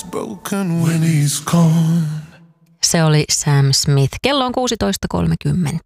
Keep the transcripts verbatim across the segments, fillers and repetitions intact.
heart's broken when he's gone. Se oli Sam Smith. Kello on kuusitoista kolmekymmentä.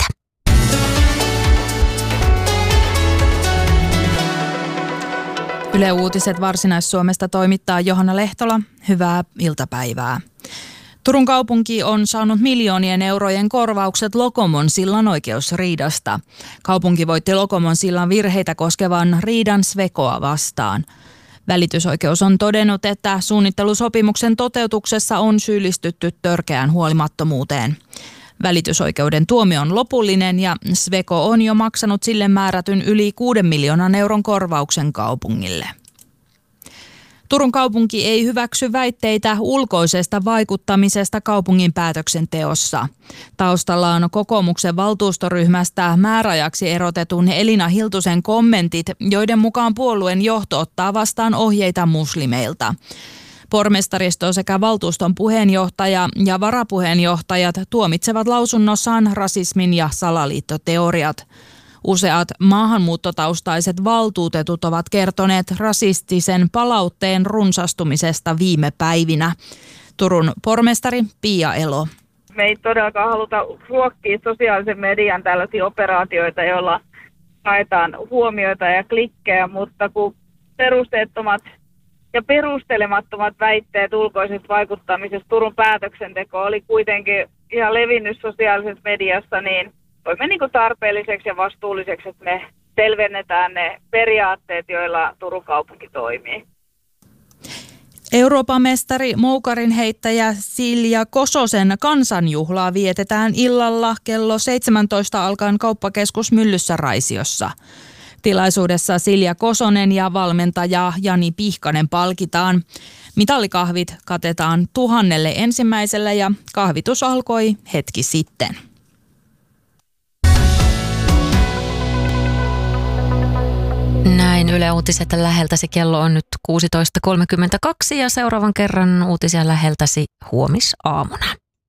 Yle Uutiset Varsinais-Suomesta toimittaa Johanna Lehtola. Hyvää iltapäivää. Turun kaupunki on saanut miljoonien eurojen korvaukset Lokomon sillan oikeusriidasta. Kaupunki voitti Lokomon sillan virheitä koskevan riidan Svekoa vastaan. Välitysoikeus on todennut, että suunnittelusopimuksen toteutuksessa on syyllistytty törkeään huolimattomuuteen. Välitysoikeuden tuomio on lopullinen ja Sveko on jo maksanut sille määrätyn yli kuuden miljoonan euron korvauksen kaupungille. Turun kaupunki ei hyväksy väitteitä ulkoisesta vaikuttamisesta kaupungin päätöksenteossa. Taustalla on kokoomuksen valtuustoryhmästä määräajaksi erotetun Elina Hiltusen kommentit, joiden mukaan puolueen johto ottaa vastaan ohjeita muslimeilta. Pormestaristo sekä valtuuston puheenjohtaja ja varapuheenjohtajat tuomitsevat lausunnossaan rasismin ja salaliittoteoriat. Useat maahanmuuttotaustaiset valtuutetut ovat kertoneet rasistisen palautteen runsastumisesta viime päivinä. Turun pormestari Pia Elo. Me ei todellakaan haluta ruokkia sosiaalisen median tällaisia operaatioita, joilla haetaan huomioita ja klikkejä, mutta kun perusteettomat ja perustelemattomat väitteet ulkoisesta vaikuttamisesta Turun päätöksenteko oli kuitenkin ihan levinnyt sosiaalisessa mediassa, niin toimme niin kuin tarpeelliseksi ja vastuulliseksi, että me selvennetään ne periaatteet, joilla Turun kaupunki toimii. Euroopan mestari moukarin heittäjä Silja Kososen kansanjuhlaa vietetään illalla kello seitsemäntoista alkaen kauppakeskus Myllyssä Raisiossa. Tilaisuudessa Silja Kosonen ja valmentaja Jani Pihkanen palkitaan. Mitalikahvit katetaan tuhannelle ensimmäisellä ja kahvitus alkoi hetki sitten. Näin Yle Uutiset läheltäsi. Kello on nyt kuusitoista kolmekymmentäkaksi ja seuraavan kerran uutisia läheltäsi huomisaamuna.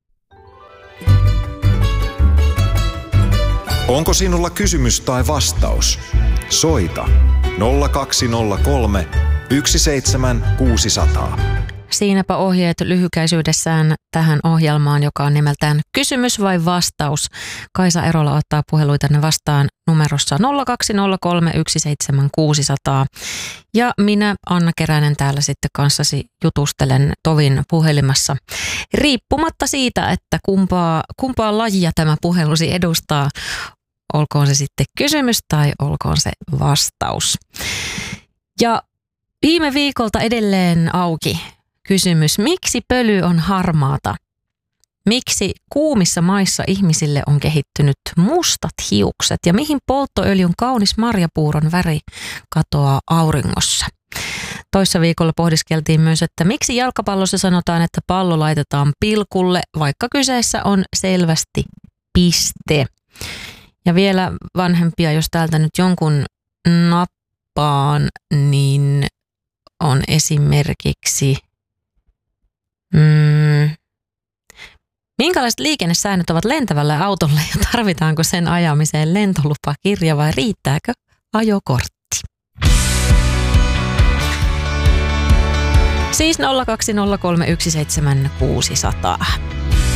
Onko sinulla kysymys tai vastaus? Soita nolla kaksi nolla kolme yksi seitsemän kuusi nolla nolla. Siinäpä ohjeet lyhykäisyydessään tähän ohjelmaan, joka on nimeltään Kysymys vai vastaus. Kaisa Erola ottaa puheluitanne vastaan numerossa nolla kaksi nolla kolme yksi seitsemän kuusi nolla nolla. Ja minä, Anna Keränen, täällä sitten kanssasi jutustelen tovin puhelimassa. Riippumatta siitä, että kumpaa, kumpaa lajia tämä puhelusi edustaa, olkoon se sitten kysymys tai olkoon se vastaus. Ja viime viikolta edelleen auki kysymys, miksi pöly on harmaata? Miksi kuumissa maissa ihmisille on kehittynyt mustat hiukset ja mihin polttoöljyn kaunis marjapuuron väri katoaa auringossa? Toissa viikolla pohdiskeltiin myös, että miksi jalkapallossa sanotaan, että pallo laitetaan pilkulle, vaikka kyseessä on selvästi piste. Ja vielä vanhempia, jos täältä nyt jonkun nappaan, niin on esimerkiksi Mm. minkälaiset liikennesäännöt ovat lentävälle autolle ja tarvitaanko sen ajamiseen lentolupakirja vai riittääkö ajokortti? Siis nolla kaksi nolla kolme yksi seitsemän kuusi nolla nolla.